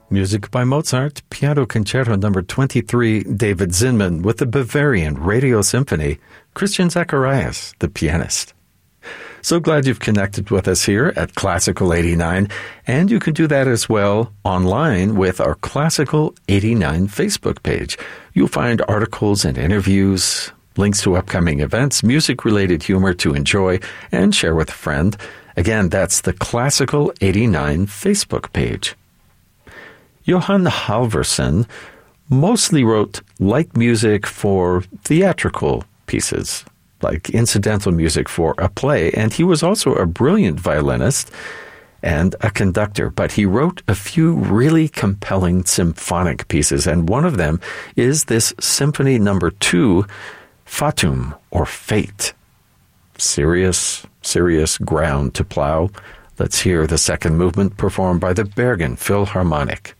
Music by Mozart, Piano Concerto No. 23, David Zinman, with the Bavarian Radio Symphony, Christian Zacharias, the pianist. So glad you've connected with us here at Classical 89, and you can do that as well online with our Classical 89 Facebook page. You'll find articles and interviews, links to upcoming events, music-related humor to enjoy and share with a friend. Again, that's the Classical 89 Facebook page. Johan Halvorsen mostly wrote light music for theatrical pieces, like incidental music for a play, and he was also a brilliant violinist and a conductor, but he wrote a few really compelling symphonic pieces, and one of them is this Symphony No. 2, Fatum, or Fate. Serious ground to plow. Let's hear the second movement performed by the Bergen Philharmonic.